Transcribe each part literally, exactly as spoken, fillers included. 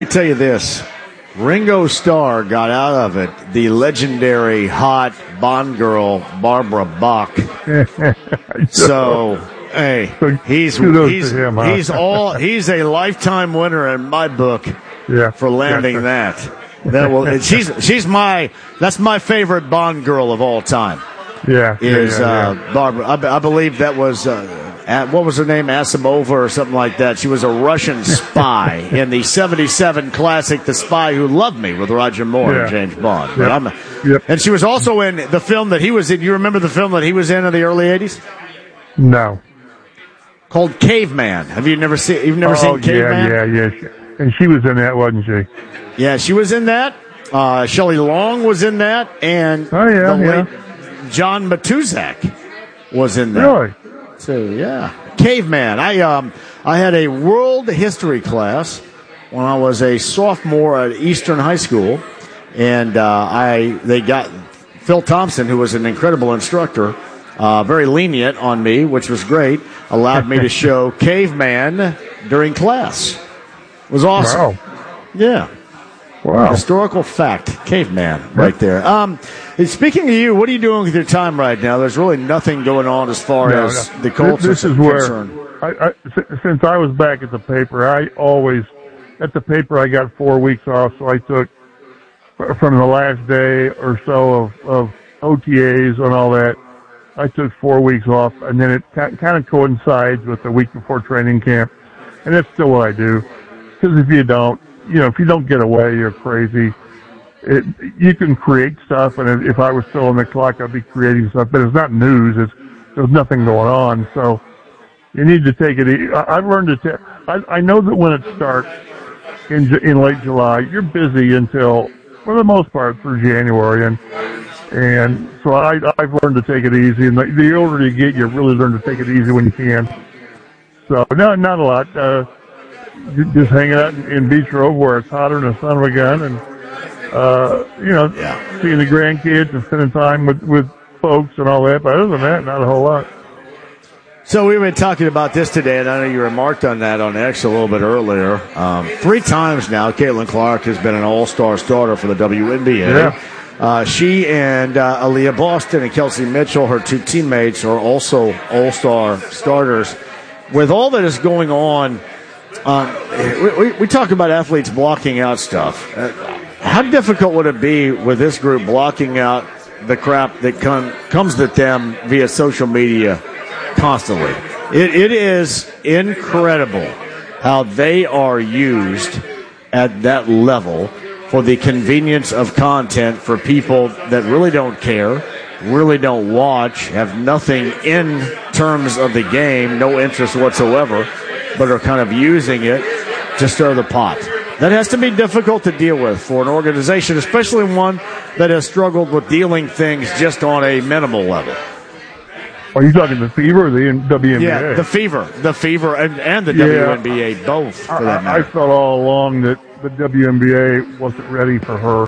Tell you this, Ringo Starr got out of it the legendary hot Bond girl Barbara Bach. So, hey, he's he's him, huh? he's all he's a lifetime winner in my book yeah. for landing yeah. that. That will she's she's my that's my favorite Bond girl of all time. Yeah, is yeah, yeah, uh, yeah. Barbara? I, I believe that was. Uh, At, what was her name? Asimova or something like that. She was a Russian spy in the seventy-seven classic The Spy Who Loved Me with Roger Moore yeah. and James Bond. Yep. But I'm, yep. And she was also in the film that he was in. You remember the film that he was in in the early eighties? No. Called Caveman. Have you never seen You've never oh, seen Caveman? yeah, yeah, yeah. And she was in that, wasn't she? Yeah, she was in that. Uh, Shelley Long was in that. And oh, yeah, the yeah. late John Matuzak was in that. Really? So, yeah. Caveman. I um I had a world history class when I was a sophomore at Eastern High School, and uh, I they got Phil Thompson, who was an incredible instructor, uh, very lenient on me, which was great. Allowed me to show Caveman during class. It was awesome. Wow. Yeah. Wow. Historical fact. Caveman right there. Um, speaking of you, what are you doing with your time right now? There's really nothing going on as far no, as no. the Colts this, this are is where concerned. I, I, since I was back at the paper, I always, at the paper, I got four weeks off, so I took from the last day or so of, of O T As and all that, I took four weeks off, and then it kind of coincides with the week before training camp, and that's still what I do. Because if you don't, you know, if you don't get away, you're crazy. It, you can create stuff, and if I was still on the clock, I'd be creating stuff. But it's not news. It's there's nothing going on, so you need to take it easy. I've learned to take. I, I know that when it starts in in late July, you're busy until, for the most part, through January, and and so I I've learned to take it easy. And the, the older you get, you really learn to take it easy when you can. So no, not a lot. Uh, just hanging out in Beach Grove where it's hotter than a son of a gun, and uh, you know, yeah. seeing the grandkids and spending time with, with folks and all that. But other than that, not a whole lot. So we've been talking about this today, and I know you remarked on that on X a little bit earlier. Um, three times now, Caitlin Clark has been an all-star starter for the W N B A. Yeah. Uh, she and uh, Aaliyah Boston and Kelsey Mitchell, her two teammates, are also all-star starters. With all that is going on, Um, we, we, we talk about athletes blocking out stuff. Uh, how difficult would it be with this group blocking out the crap that come, comes at them via social media constantly? It, it is incredible how they are used at that level for the convenience of content for people that really don't care, really don't watch, have nothing in terms of the game, no interest whatsoever, but are kind of using it to stir the pot. That has to be difficult to deal with for an organization, especially one that has struggled with dealing things just on a minimal level. Are you talking the Fever or the W N B A? Yeah, the Fever. The Fever and, and the yeah, W N B A, both, for I, that matter. I felt all along that the W N B A wasn't ready for her,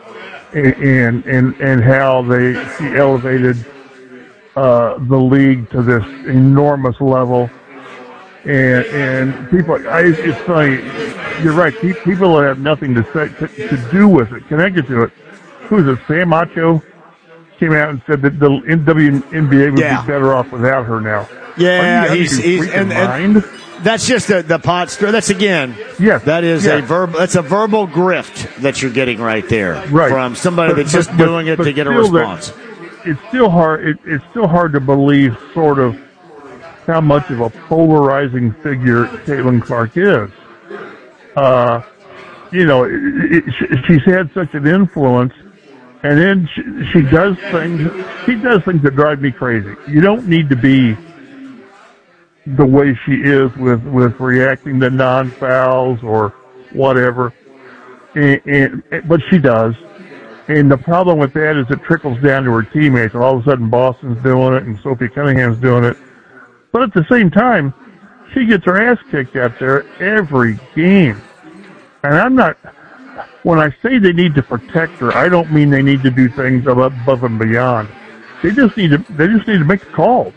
and and, and how they she elevated uh, the league to this enormous level. And and people, I, it's funny. You're right. People that have nothing to say to, to do with it, connected to it. Who is it? Sam Macho came out and said that the W N B A would yeah. be better off without her now. Yeah, he's he's and, and that's just the the pot stir. That's again. Yes, that is yes. a verb. That's a verbal grift that you're getting right there, right. from somebody but, that's just but, doing but, it but to get a response. That, it's still hard. It, it's still hard to believe, sort of, how much of a polarizing figure Caitlin Clark is. Uh, you know, it, it, she's had such an influence, and then she, she does things. She does things that drive me crazy. You don't need to be the way she is with with reacting to non-fouls or whatever, and, and but she does. And the problem with that is it trickles down to her teammates, and all of a sudden Boston's doing it and Sophie Cunningham's doing it. But at the same time, she gets her ass kicked out there every game. And I'm not, when I say they need to protect her, I don't mean they need to do things above and beyond. They just need to, they just need to make the calls.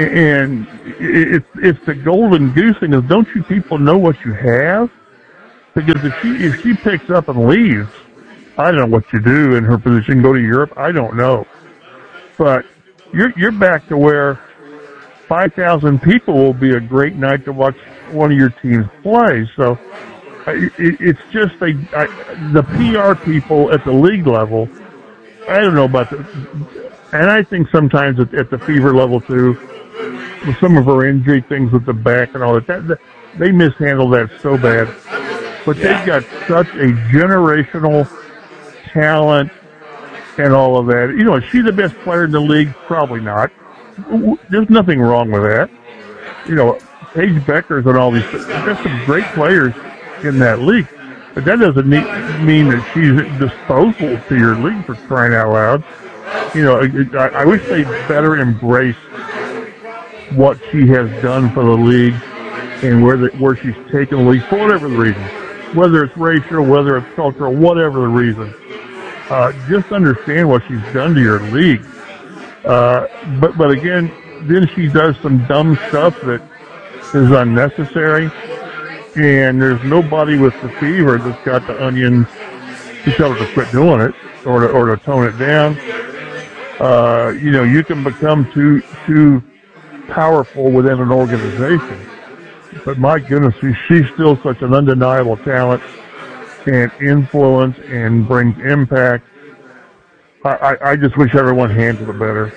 And it's, it's the golden goose thing is, don't you people know what you have? Because if she if she picks up and leaves, I don't know what you do in her position. Go to Europe? I don't know. But you're you're back to where five thousand people will be a great night to watch one of your teams play. So it, it's just a, I, the P R people at the league level. I don't know about the, and I think sometimes at, at the Fever level too, with some of her injury things with the back and all that, that they mishandle that so bad. But yeah. They've got such a generational talent and all of that. You know, is she the best player in the league? Probably not. There's nothing wrong with that. You know, Paige Beckers and all these, there's some great players in that league. But that doesn't mean that she's disposable to your league, for crying out loud. You know, I, I wish they better embrace what she has done for the league and where the, where she's taken the league for whatever the reason. Whether it's racial, whether it's cultural, whatever the reason. Uh, just understand what she's done to your league. Uh, but, but again, then she does some dumb stuff that is unnecessary. And there's nobody with the Fever that's got the onions to tell her to quit doing it or to, or to tone it down. Uh, you know, you can become too, too powerful within an organization. But my goodness, she, she's still such an undeniable talent and influence and brings impact. I, I, I just wish everyone handled it better.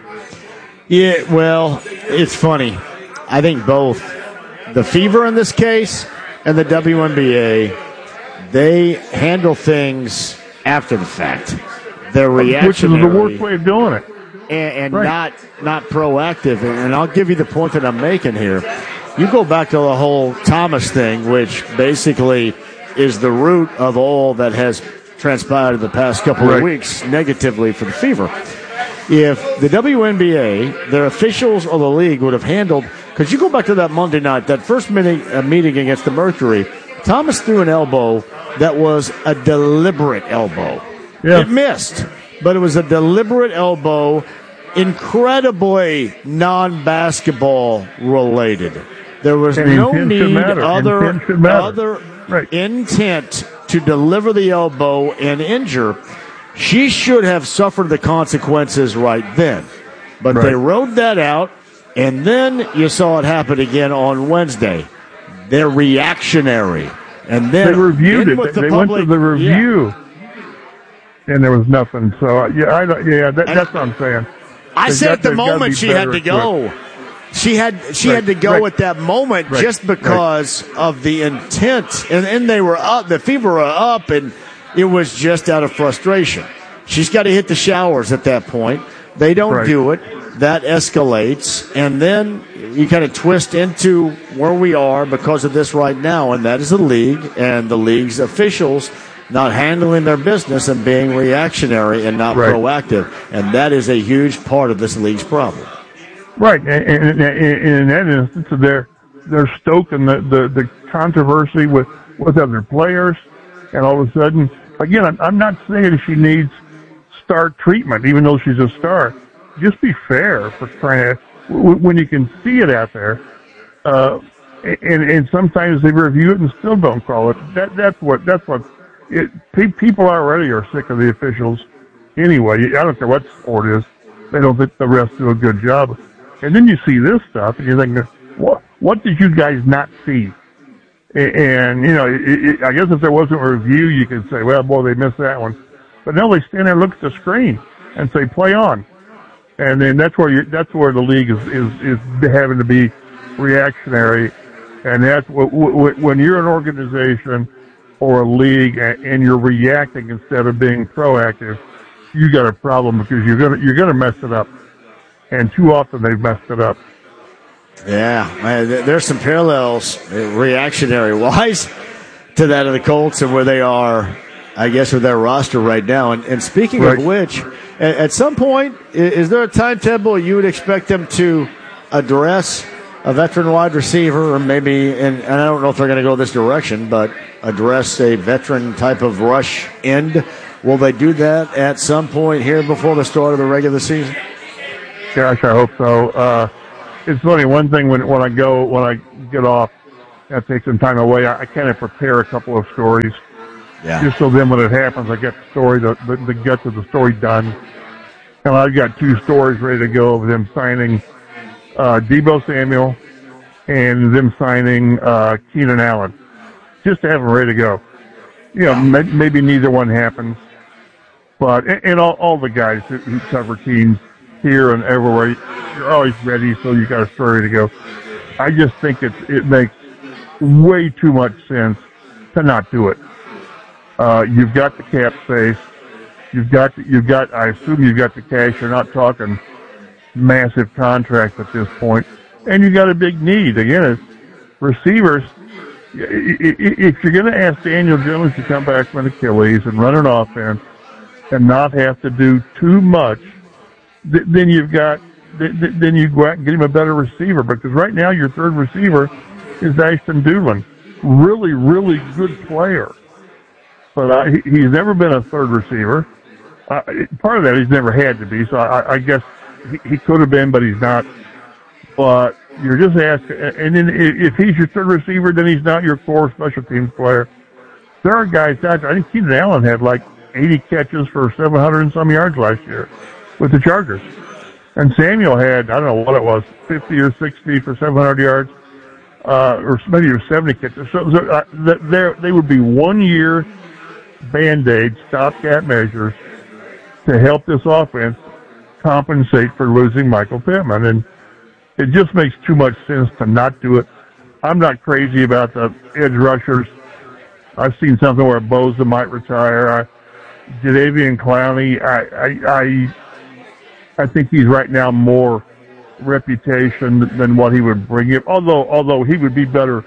Yeah, well, it's funny. I think both the Fever in this case and the W N B A, they handle things after the fact. They're reactionary. Which is the worst way of doing it. And, and right. not not proactive. And I'll give you the point that I'm making here. You go back to the whole Thomas thing, which basically is the root of all that has transpired in the past couple right. of weeks negatively for the Fever. If the W N B A, their officials or the league would have handled, because you go back to that Monday night, that first meeting, uh, meeting against the Mercury, Thomas threw an elbow that was a deliberate elbow. Yeah. It missed, but it was a deliberate elbow, incredibly non-basketball related. There was and no need other, other right. intent to deliver the elbow and injure. She should have suffered the consequences right then. But right. they rode that out, and then you saw it happen again on Wednesday. They're reactionary. And then they reviewed it. The they public, went to the review, yeah. and there was nothing. So, yeah, I, yeah that, that's what I'm saying. I They've said got, at the moment she had to go. Equipped. She had she right, had to go right. at that moment right, just because right. of the intent. And, and they were up. The Fever were up, and it was just out of frustration. She's got to hit the showers at that point. They don't right. do it. That escalates. And then you kind of twist into where we are because of this right now, and that is the league and the league's officials not handling their business and being reactionary and not right. proactive. And that is a huge part of this league's problem. Right, and in that instance, they're they're stoking the, the, the controversy with, with other players, and all of a sudden, again, I'm, I'm not saying she needs star treatment, even though she's a star. Just be fair for trying to, when you can see it out there, uh, and and sometimes they review it and still don't call it. That that's what that's what it. People already are sick of the officials anyway. I don't care what sport is; they don't think the refs do a good job. And then you see this stuff, and you're thinking, what, what did you guys not see? And, you know, it, it, I guess if there wasn't a review, you could say, well, boy, they missed that one. But no, they stand there and look at the screen and say, play on. And then that's where you that's where the league is, is, is having to be reactionary. And that's what, what, when you're an organization or a league and, and you're reacting instead of being proactive, you got a problem because you're gonna you're gonna mess it up. And too often they've messed it up. Yeah, man, there's some parallels, reactionary-wise, to that of the Colts and where they are, I guess, with their roster right now. And, and speaking right. of which, at, at some point, is there a timetable you would expect them to address a veteran wide receiver, or maybe, and, and I don't know if they're going to go this direction, but address a veteran type of rush end? Will they do that at some point here before the start of the regular season? Gosh, I hope so. Uh, it's funny. One thing when when I go when I get off that takes some time away. I, I kind of prepare a couple of stories. Yeah. Just so then when it happens, I get the story, the, the, the guts of the story done. And I've got two stories ready to go of them signing uh, Deebo Samuel and them signing uh, Keenan Allen, just to have them ready to go. You know, may, maybe neither one happens, but and, and all, all the guys who, who cover teams here and everywhere, you're always ready, so you got a story to go. I just think it's it makes way too much sense to not do it. Uh, you've got the cap space. You've got, you've got, I assume you've got the cash. You're not talking massive contracts at this point. And you got a big need. Again, it's receivers. If you're going to ask Daniel Jones to come back from Achilles and run an offense and not have to do too much, then you've got, then you go out and get him a better receiver. Because right now your third receiver is Ashton Dulin. Really, really good player. But uh, he, he's never been a third receiver. Uh, part of that he's never had to be, so I, I guess he, he could have been, but he's not. But you're just asking, and then if he's your third receiver, then he's not your core special teams player. There are guys out there. I think Keenan Allen had like eighty catches for seven hundred and some yards last year with the Chargers. And Samuel had, I don't know what it was, fifty or sixty for seven hundred yards, uh, or maybe it was seventy catches. So, so uh, they would be one year Band-Aid, stopgap measures to help this offense compensate for losing Michael Pittman. And it just makes too much sense to not do it. I'm not crazy about the edge rushers. I've seen something where Bosa might retire. I, Jadeveon Clowney, I, I, I, I think he's right now more reputation than what he would bring you. Although, although he would be better,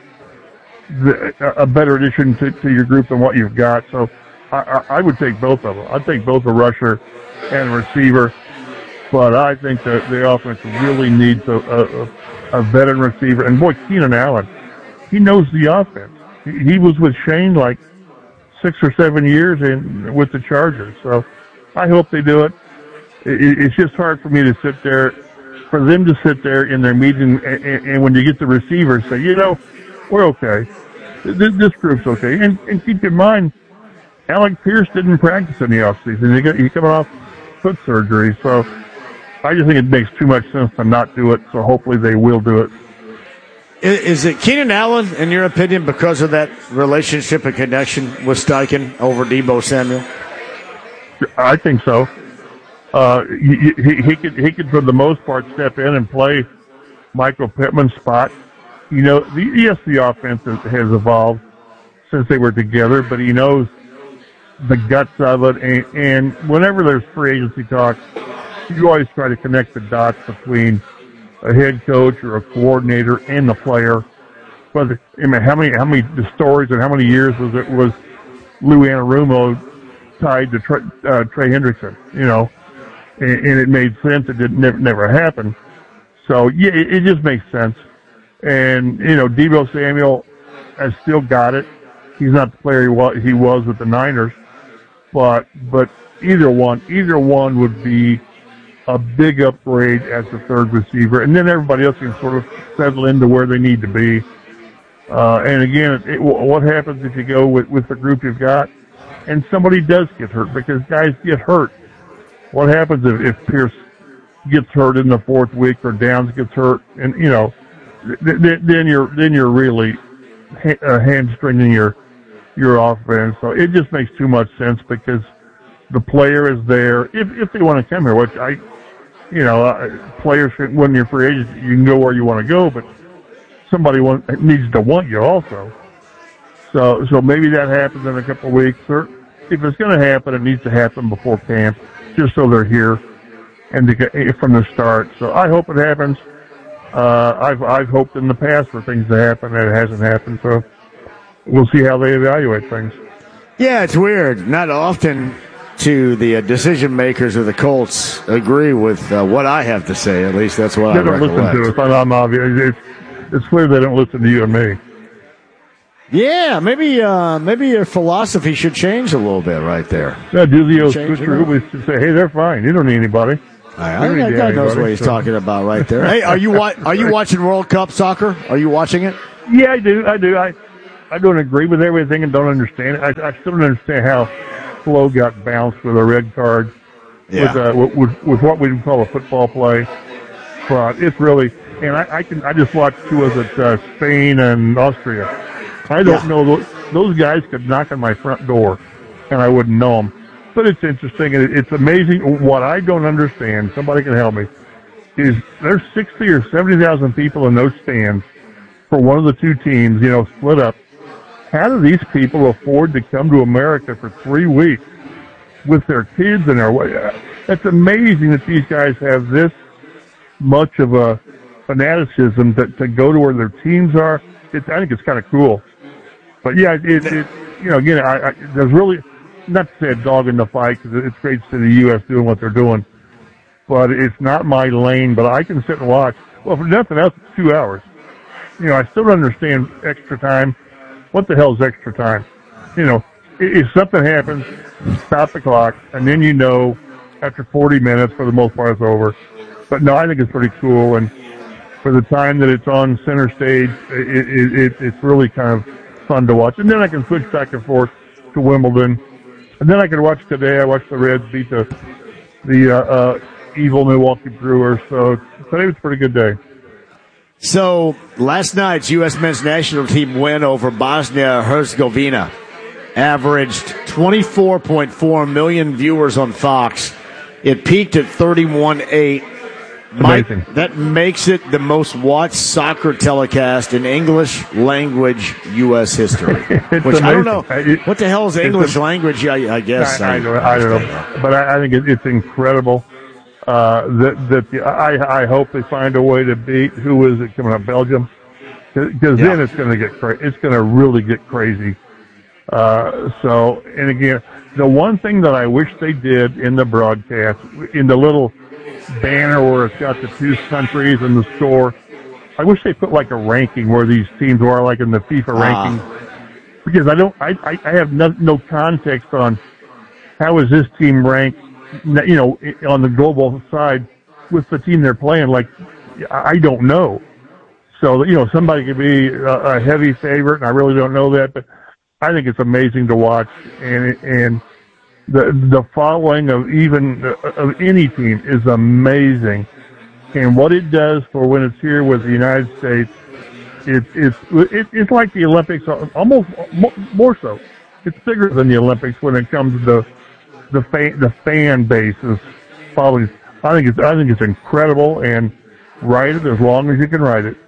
a better addition to, to your group than what you've got. So I, I would take both of them. I'd take both a rusher and a receiver. But I think that the offense really needs a, a, a veteran receiver. And boy, Keenan Allen, he knows the offense. He, he was with Shane like six or seven years in with the Chargers. So I hope they do it. it. It's just hard for me to sit there, for them to sit there in their meeting, and, and when you get the receiver, say, you know, we're okay. This, this group's okay. And, and keep in mind, Alec Pierce didn't practice in the offseason. He got, he coming off foot surgery. So I just think it makes too much sense to not do it. So hopefully they will do it. Is it Keenan Allen, in your opinion, because of that relationship and connection with Steichen over Deebo Samuel? I think so. Uh, he, he, he could, he could, for the most part, step in and play Michael Pittman's spot. You know, the, yes, the offense has evolved since they were together, but he knows the guts of it. And, and whenever there's free agency talk, you always try to connect the dots between a head coach or a coordinator and the player. Whether, I mean, how many, how many the stories and how many years was it was Lou Anarumo tied to Trey, uh, Trey Hendrickson? You know, and, and it made sense. It didn't never, never happen. So yeah, it, it just makes sense. And, you know, Deebo Samuel has still got it. He's not the player he was, he was with the Niners. But, but either one, either one would be a big upgrade as the third receiver. And then everybody else can sort of settle into where they need to be. Uh, and again, it, what happens if you go with, with the group you've got and somebody does get hurt? Because guys get hurt. What happens if, if Pierce gets hurt in the fourth week or Downs gets hurt? And, you know, then you're then you're really ha- hamstringing your your offense. So it just makes too much sense because the player is there. If if they want to come here, which I, you know, uh, players when you're free agent, you can go where you want to go, but somebody want, needs to want you also. So so maybe that happens in a couple of weeks. Or if it's going to happen, it needs to happen before camp, just so they're here and to get, from the start. So I hope it happens. Uh, I've I've hoped in the past for things to happen, and it hasn't happened. So we'll see how they evaluate things. Yeah, it's weird. Not often do the uh, decision makers of the Colts agree with uh, what I have to say. At least that's what they I don't recollect. listen to us. I'm obvious. It's, it's clear they don't listen to you and me. Yeah, maybe uh, maybe your philosophy should change a little bit right there. Yeah, do the old switcher who should say, "Hey, they're fine. You don't need anybody." I think that guy knows what he's so. talking about right there. Hey, are you wa- are you watching World Cup soccer? Are you watching it? Yeah, I do. I do. I I don't agree with everything and don't understand it. I, I still don't understand how Flo got bounced with a red card Yeah. with, uh, with with what we would call a football play. But it's really, and I, I can I just watched who was it, uh, Spain and Austria. I don't Yeah. know those, those guys could knock on my front door, and I wouldn't know them. But it's interesting, and it, it's amazing. What I don't understand, somebody can help me, is there's sixty or seventy thousand people in those stands for one of the two teams, you know, split up. How do these people afford to come to America for three weeks with their kids and their? It's amazing that these guys have this much of a fanaticism to, to go to where their teams are. It's, I think it's kind of cool. But yeah, it, it you know, again, I, I, there's really, not to say a dog in the fight, because it's great to see the U S doing what they're doing, but it's not my lane. But I can sit and watch. Well, for nothing else, it's two hours. You know, I still don't understand extra time. What the hell is extra time? You know, if something happens, stop the clock, and then you know after forty minutes, for the most part, it's over. But no, I think it's pretty cool, and for the time that it's on center stage, it, it, it, it's really kind of fun to watch. And then I can switch back and forth to Wimbledon, and then I can watch today. I watched the Reds beat the the uh, uh, evil Milwaukee Brewers, so today was a pretty good day. So last night's U S men's national team win over Bosnia-Herzegovina averaged twenty-four point four million viewers on Fox. It peaked at thirty-one point eight. Mike, that makes it the most watched soccer telecast in English language U S history. Which amazing. I don't know. It, what the hell is English a, language? I, I guess. I, I, don't, I don't know. But I, I think it, it's incredible uh, that, that the, I, I hope they find a way to beat, who is it coming up, Belgium? Because yeah. then it's going to get cra- It's going to really get crazy. Uh, so, and again, the one thing that I wish they did in the broadcast, in the little banner where it's got the two countries and the score, I wish they put like a ranking where these teams are, like in the FIFA Ah. rankings, because I don't, I, I, I have no, no context on how is this team ranked, you know, on the global side with the team they're playing. Like, I don't know. So, you know, somebody could be a, a heavy favorite, and I really don't know that, but I think it's amazing to watch, and and the the following of even of any team is amazing, and what it does for when it's here with the United States, it's it's it, it's like the Olympics, almost more so. It's bigger than the Olympics when it comes to the the fan the fan base is probably. I think it's I think it's incredible, and ride it as long as you can ride it.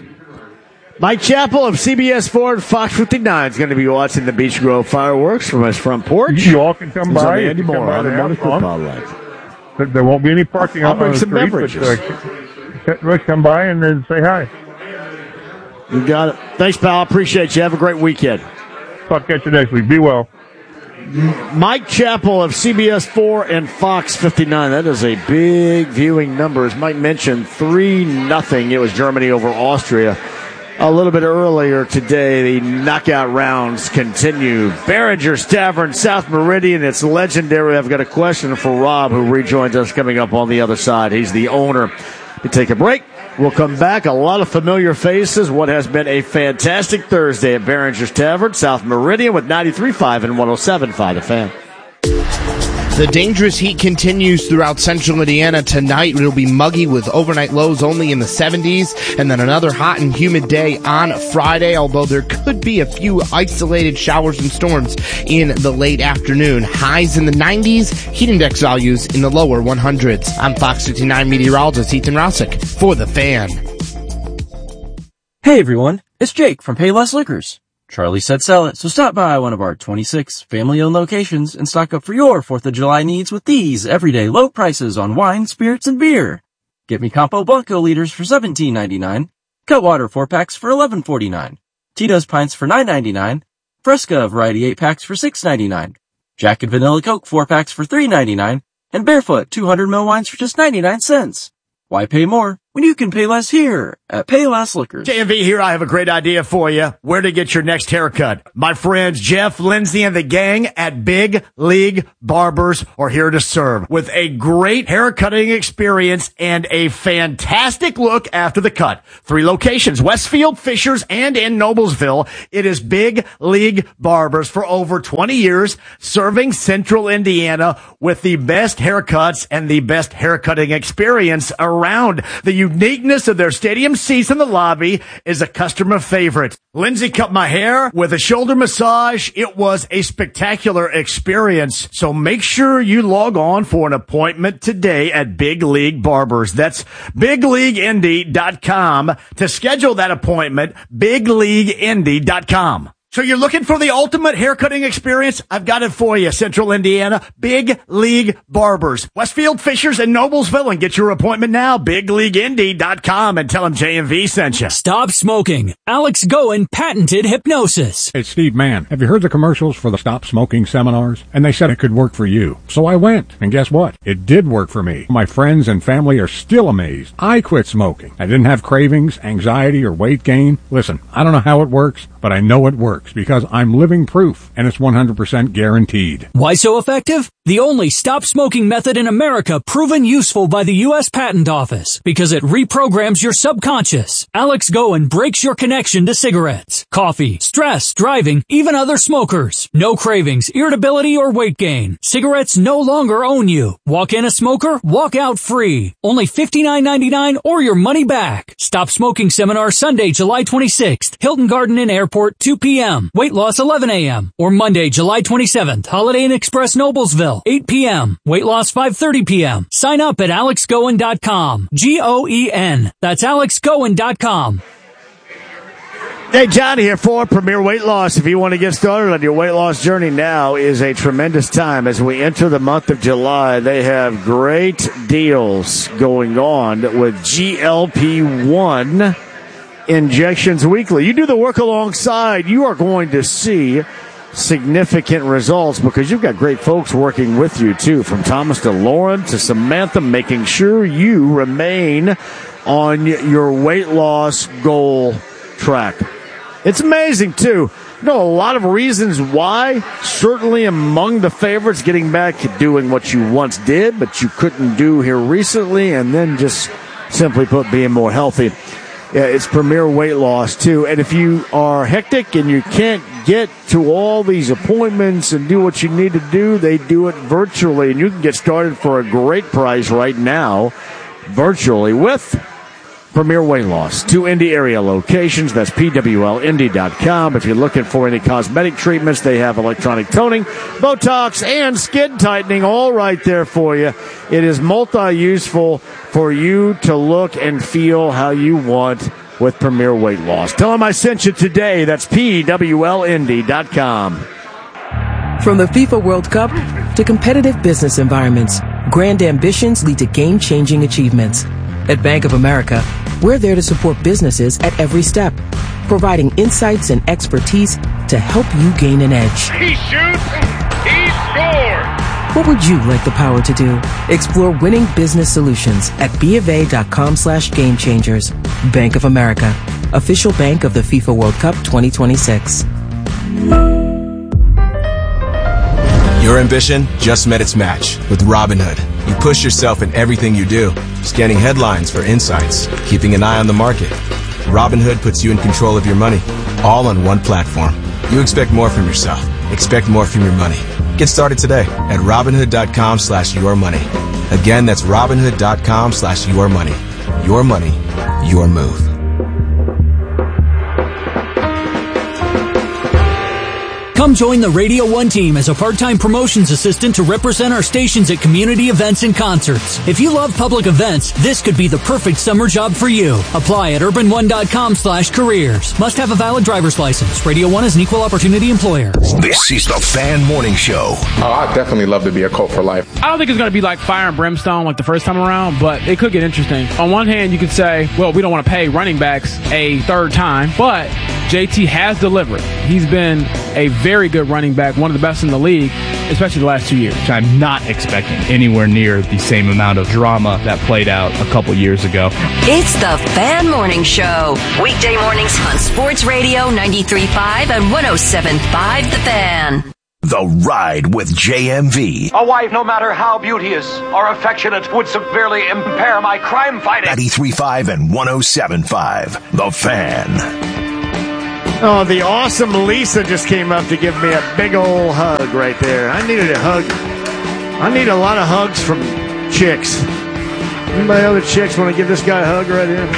Mike Chappell of C B S four and Fox fifty-nine is going to be watching the Beech Grove fireworks from his front porch. You all can come by. Andy Moore on the Morning Football There, there won't be any parking I'll out bring on the some street, beverages. But, uh, come by and then say hi. You got it. Thanks, pal. Appreciate you. Have a great weekend. I'll catch you next week. Be well. Mike Chappell of C B S four and Fox fifty-nine. That is a big viewing number. As Mike mentioned, three nothing. It was Germany over Austria. A little bit earlier today, the knockout rounds continue. Behringer's Tavern, South Meridian. It's legendary. I've got a question for Rob, who rejoins us coming up on the other side. He's the owner. We take a break. We'll come back. A lot of familiar faces. What has been a fantastic Thursday at Behringer's Tavern, South Meridian, with ninety-three point five and one oh seven point five The Fan. The dangerous heat continues throughout central Indiana tonight. It'll be muggy with overnight lows only in the seventies, and then another hot and humid day on Friday, although there could be a few isolated showers and storms in the late afternoon. Highs in the nineties, heat index values in the lower one hundreds. I'm Fox fifty-nine meteorologist Ethan Rousick for The Fan. Hey everyone, it's Jake from Payless Liquors. Charlie said sell it, so stop by one of our twenty-six family-owned locations and stock up for your fourth of July needs with these everyday low prices on wine, spirits, and beer. Get me Campo Blanco liters for seventeen ninety-nine, Cutwater four packs for eleven forty-nine, Tito's pints for nine ninety-nine, Fresca variety eight packs for six ninety-nine, Jack and Vanilla Coke four packs for three ninety-nine, and Barefoot two hundred milliliter wines for just ninety-nine cents. Why pay more when you can pay less here at Payless Liquors. J M V here. I have a great idea for you. Where to get your next haircut. My friends Jeff, Lindsay, and the gang at Big League Barbers are here to serve with a great haircutting experience and a fantastic look after the cut. Three locations, Westfield, Fishers, and in Noblesville. It is Big League Barbers for over twenty years, serving Central Indiana with the best haircuts and the best haircutting experience around. The uniqueness of their stadium seats in the lobby is a customer favorite. Lindsay cut my hair with a shoulder massage. It was a spectacular experience. So make sure you log on for an appointment today at Big League Barbers. That's big league indy dot com to schedule that appointment, big league indy dot com. So you're looking for the ultimate haircutting experience? I've got it for you, Central Indiana. Big League Barbers. Westfield, Fishers, and Noblesville. And get your appointment now, big league indy dot com, and tell them J M V sent you. Stop smoking. Alex Goen patented hypnosis. It's Steve Mann. Have you heard the commercials for the Stop Smoking seminars? And they said it could work for you. So I went. And guess what? It did work for me. My friends and family are still amazed. I quit smoking. I didn't have cravings, anxiety, or weight gain. Listen, I don't know how it works, but I know it works because I'm living proof, and it's one hundred percent guaranteed. Why so effective? The only stop smoking method in America proven useful by the U S Patent Office because it reprograms your subconscious. Alex Goen breaks your connection to cigarettes, coffee, stress, driving, even other smokers. No cravings, irritability, or weight gain. Cigarettes no longer own you. Walk in a smoker, walk out free. Only fifty-nine ninety-nine or your money back. Stop Smoking Seminar Sunday, July twenty-sixth. Hilton Garden Inn Airport, two p.m. Weight loss, eleven a.m. Or Monday, July twenty-seventh. Holiday Inn Express, Noblesville, eight p.m. Weight loss, five thirty p.m. Sign up at alex goen dot com. G O E N. That's alex goen dot com. Hey, Johnny here for Premier Weight Loss. If you want to get started on your weight loss journey, now is a tremendous time. As we enter the month of July, they have great deals going on with G L P one injections weekly. You do the work alongside, you are going to see significant results because you've got great folks working with you too, from Thomas to Lauren to Samantha, making sure you remain on your weight loss goal track. It's amazing too. You know, a lot of reasons why. Certainly among the favorites, getting back to doing what you once did but you couldn't do here recently, and then just simply put, being more healthy. Yeah, it's Premier Weight Loss, too. And if you are hectic and you can't get to all these appointments and do what you need to do, they do it virtually. And you can get started for a great price right now, virtually, with Premier Weight Loss. Two Indy area locations. That's P W L indy dot com. If you're looking for any cosmetic treatments, they have electronic toning, Botox, and skin tightening all right there for you. It is multi-useful for you to look and feel how you want with Premier Weight Loss. Tell them I sent you today. That's P W L indy dot com. From the FIFA World Cup to competitive business environments, grand ambitions lead to game-changing achievements. At Bank of America, we're there to support businesses at every step, providing insights and expertise to help you gain an edge. He shoots, he scores! What would you like the power to do? Explore winning business solutions at BofA.com slash game changers. Bank of America, official bank of the FIFA World Cup twenty twenty-six. Your ambition just met its match with Robinhood. You push yourself in everything you do, scanning headlines for insights, keeping an eye on the market. Robinhood puts you in control of your money, all on one platform. You expect more from yourself. Expect more from your money. Get started today at Robinhood.com slash your money. Again, that's Robinhood.com slash your money. Your money, your move. Come join the Radio one team as a part-time promotions assistant to represent our stations at community events and concerts. If you love public events, this could be the perfect summer job for you. Apply at urban one dot com slash careers. Must have a valid driver's license. Radio one is an equal opportunity employer. This is the Fan Morning Show. Oh, I'd definitely love to be a Colt for life. I don't think it's going to be like fire and brimstone like the first time around, but it could get interesting. On one hand, you could say, well, we don't want to pay running backs a third time, but J T has delivered. He's been a very good running back, one of the best in the league, especially the last two years. I'm not expecting anywhere near the same amount of drama that played out a couple years ago. It's the Fan Morning Show. Weekday mornings on Sports Radio ninety-three point five and one oh seven point five The Fan. The Ride with J M V. A wife, no matter how beauteous or affectionate, would severely impair my crime fighting. ninety-three point five and one oh seven point five The Fan. Oh, the awesome Lisa just came up to give me a big old hug right there. I needed a hug. I need a lot of hugs from chicks. Anybody other chicks want to give this guy a hug right here?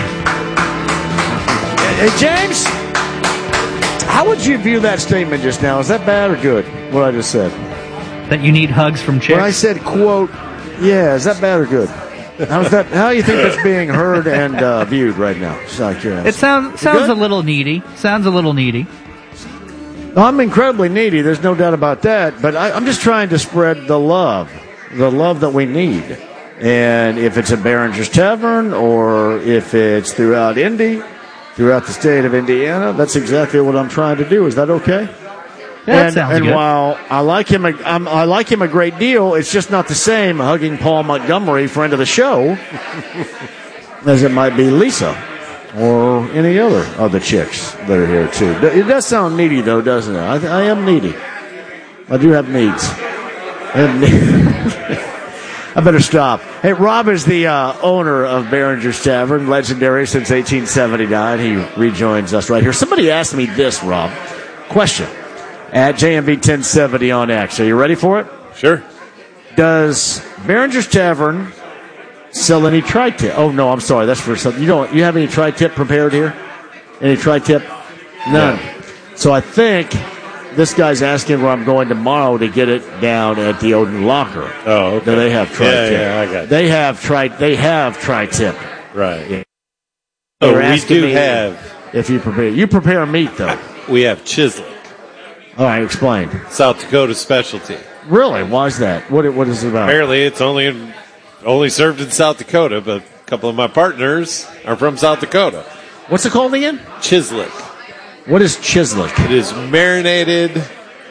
Hey, James, how would you view that statement just now? Is that bad or good, what I just said? That you need hugs from chicks? When I said, quote, yeah, is that bad or good? How's that? How do you think that's being heard and uh, viewed right now? Just out of curiosity. It sounds sounds a little needy. Sounds a little needy. I'm incredibly needy. There's no doubt about that. But I, I'm just trying to spread the love, the love that we need. And if it's at Behringer's Tavern or if it's throughout Indy, throughout the state of Indiana, that's exactly what I'm trying to do. Is that okay? Yeah, that and, sounds and good. while I like him, I'm, I like him a great deal. It's just not the same hugging Paul Montgomery, friend of the show, as it might be Lisa or any other of the chicks that are here too. It does sound needy, though, doesn't it? I, I am needy. I do have needs. I have needs. I better stop. Hey, Rob is the uh, owner of Behringer's Tavern, legendary since eighteen seventy-nine. He rejoins us right here. Somebody asked me this, Rob. Question. At J M V ten seventy on X. Are you ready for it? Sure. Does Behringer's Tavern sell any tri-tip? Oh, no, I'm sorry. That's for something. You don't. You have any tri-tip prepared here? Any tri-tip? None. Yeah. So I think this guy's asking where I'm going tomorrow to get it down at the Odin Locker. Oh, okay. Do they have tri-tip? Yeah, yeah, I got you. They have tri. They have tri-tip. Right. Yeah. Oh, we do have. If you prepare, you prepare meat though. We have Chislik. All right, explain. South Dakota specialty. Really? Why is that? What What is it about? Apparently, it's only in, only served in South Dakota, but a couple of my partners are from South Dakota. What's it called again? Chislik. What is Chislik? It is marinated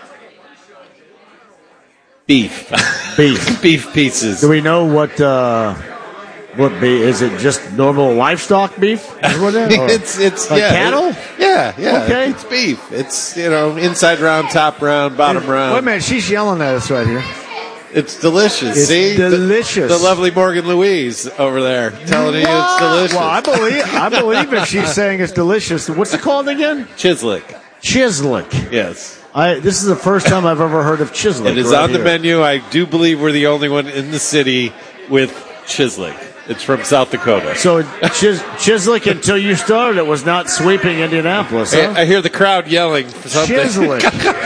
beef. Beef. Beef pieces. Do we know what? Uh, what be? Is it just normal livestock beef? Is what it, it's it's like yeah, cattle. It, yeah, yeah. Okay. It's beef. It's you know inside round, top round, bottom it, round. Wait a minute, she's yelling at us right here. It's delicious. It's See, delicious. The, the lovely Morgan Louise over there telling you it's delicious. Well, I believe I believe if she's saying it's delicious. What's it called again? Chislik. Chislik. Yes. I. This is the first time I've ever heard of Chislik. It is right on here. the menu. I do believe we're the only one in the city with Chislik. It's from South Dakota. So Chis- Chislik, until you started, it was not sweeping Indianapolis. Huh? I, I hear the crowd yelling for something. Chislik.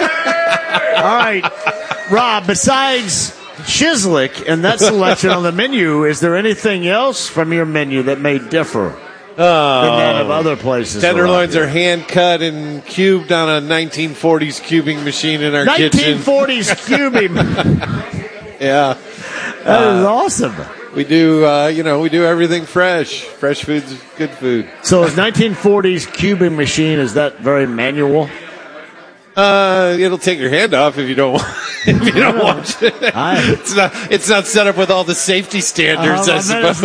All right, Rob. Besides Chislik and that selection on the menu, is there anything else from your menu that may differ oh, than that of other places? Tenderloins are hand cut and cubed on a nineteen forties cubing machine in our nineteen kitchen. nineteen forties cubing. Yeah, that is uh, awesome. We do, uh, you know, we do everything fresh. Fresh food's good food. So is nineteen forties cubing machine, is that very manual? Uh, it'll take your hand off if you don't want, if you don't want it. I, it's not it's not set up with all the safety standards, uh, I, I suppose.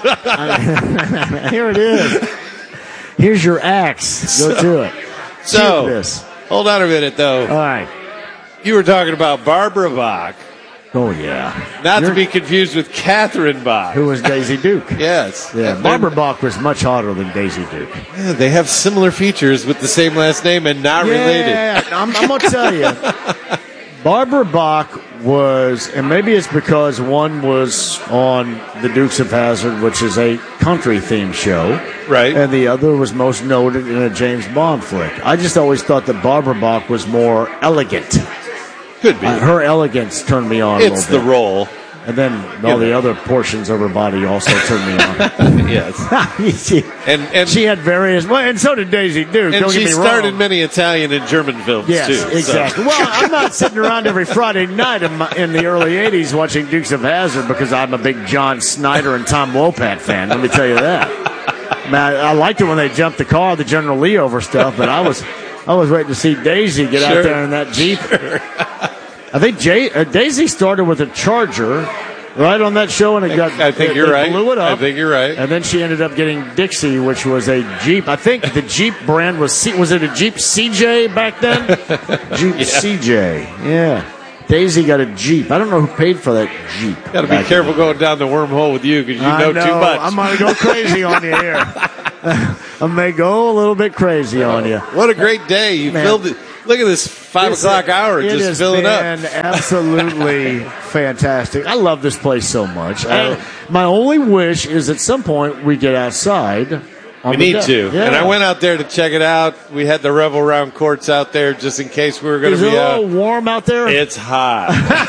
I, here it is. Here's your axe. Go so, to it. So, this. Hold on a minute, though. All right. You were talking about Barbara Bach. Oh, yeah. Not You're, to be confused with Catherine Bach. Who was Daisy Duke. Yes. Yeah, Barbara Bach was much hotter than Daisy Duke. Yeah, they have similar features with the same last name and not yeah, related. Yeah, I'm, I'm going to tell you. Barbara Bach was, and maybe it's because one was on The Dukes of Hazzard, which is a country-themed show. Right. And the other was most noted in a James Bond flick. I just always thought that Barbara Bach was more elegant. Could be. Uh, her elegance turned me on a It's little bit. the role. And then all You the know. other portions of her body also turned me on. Yes. she, and, and she had various, well, and so did Daisy Duke. And don't she get me starred wrong. in many Italian and German films, Yes, too. so. exactly. Well, I'm not sitting around every Friday night in, my, in the early eighties watching Dukes of Hazzard because I'm a big John Snyder and Tom Wopat fan. Let me tell you that. Man, I, I liked it when they jumped the car, the General Lee over stuff, but I was I was waiting to see Daisy get Sure. out there in that Jeep. I think Jay, uh, Daisy started with a Charger, right on that show, and it got. I think it, you're it right. Blew it up. I think you're right. And then she ended up getting Dixie, which was a Jeep. I think the Jeep brand was C, was it a Jeep C J back then? Jeep Yeah. C J. Yeah. Daisy got a Jeep. I don't know who paid for that Jeep. Got to be careful going down the wormhole with you because you I know, know too much. I'm going to go crazy on you here. I may go a little bit crazy on you. What a great day. You Man. filled it. Look at this five This- o'clock hour it just has filling up. been absolutely fantastic. I love this place so much. I, my only wish is at some point we get outside. on We the need deck. to. Yeah. And I went out there to check it out. We had the Revel Round courts out there just in case we were going Is to it be a out. little warm out there? It's hot.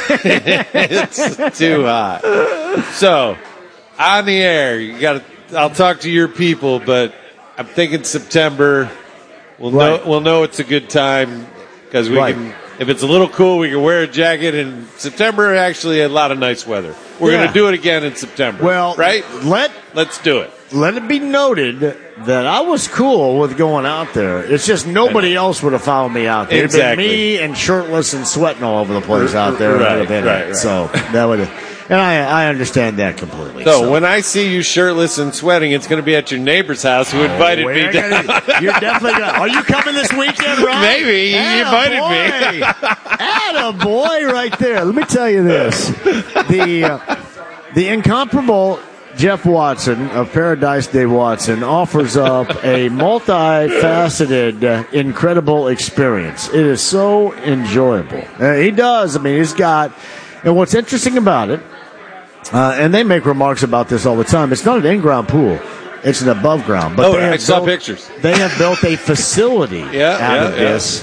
It's too hot. So, on the air, you got to. I'll talk to your people, but I'm thinking September. We'll Right. know. We'll know it's a good time because we Right. can. If it's a little cool, we can wear a jacket. And September, actually, a lot of nice weather. We're Yeah. going to do it again in September. Well, right? Let Let's do it. let it be noted that I was cool with going out there. It's just nobody else would have followed me out there. It'd been Exactly. me and shirtless and sweating all over the place out there. Right, That'd have been right, it. right. So that would, and I I understand that completely. So, when I see you shirtless and sweating, it's going to be at your neighbor's house who invited We're me down. gonna- you're definitely going. Are you coming this weekend, Ron? Maybe. He invited me. Atta boy, right there. Let me tell you this: the uh, the incomparable Jeff Watson of Paradise Day Watson offers up a multifaceted, uh, incredible experience. It is so enjoyable. Uh, he does. I mean, he's got. And what's interesting about it, uh, and they make remarks about this all the time. It's not an in-ground pool; it's an above-ground. But Oh, they I have saw built- pictures. They have built a facility Yeah, out yeah, of yeah. this,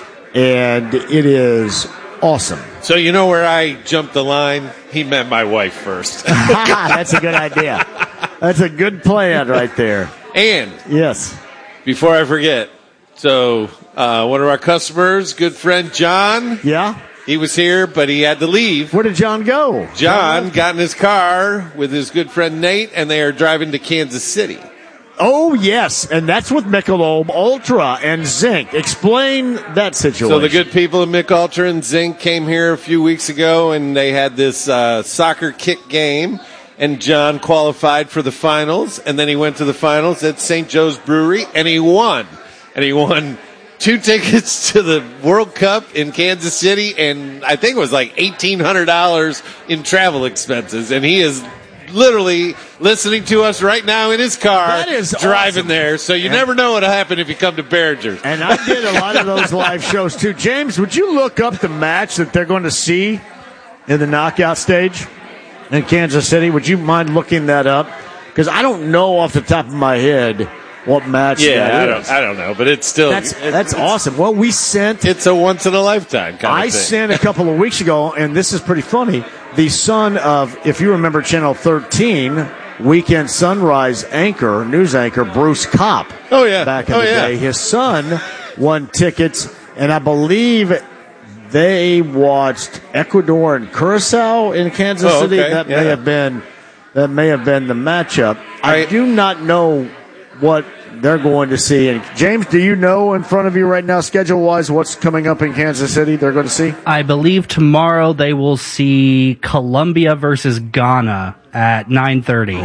and it is awesome. So you know where I jumped the line? He met my wife first. That's a good idea. That's a good plan right there. And Yes. before I forget, so uh, one of our customers, good friend John, Yeah. he was here, but he had to leave. Where did John go? John got in his car with his good friend Nate, and they are driving to Kansas City. Oh, yes. And that's with Michelob Ultra and Zinc. Explain that situation. So the good people of Mick Ultra and Zinc came here a few weeks ago, and they had this uh, soccer kick game. And John qualified for the finals, and then he went to the finals at Saint Joe's Brewery, and he won. And he won two tickets to the World Cup in Kansas City, and I think it was like eighteen hundred dollars in travel expenses. And he is literally listening to us right now in his car, That is driving awesome. there. So you And- never know what'll happen if you come to Behringer's. And I did a lot of those live shows, too. James, would you look up the match that they're going to see in the knockout stage in Kansas City? Would you mind looking that up? Because I don't know off the top of my head what match Yeah, that I is. don't, I don't know, but it's still That's it's- that's it's- awesome. Well, we sent. It's a once in a lifetime kind I of thing. sent a couple of weeks ago, and this is pretty funny. The son of, if you remember, Channel thirteen Weekend Sunrise anchor, news anchor Bruce Kopp. Oh yeah, back in oh, the yeah. day, his son won tickets, and I believe they watched Ecuador and Curacao in Kansas Oh, City. okay, That yeah. may have been that may have been the matchup. I, I- do not know what they're going to see. And James, do you know in front of you right now, schedule wise, what's coming up in Kansas City? They're going to see. I believe tomorrow they will see Colombia versus Ghana at nine thirty.